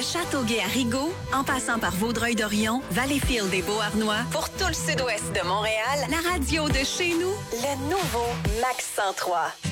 Châteauguay à Rigaud, en passant par Vaudreuil-Dorion, Valleyfield et Beauharnois, pour tout le sud-ouest de Montréal, la radio de chez nous, le nouveau Max 103.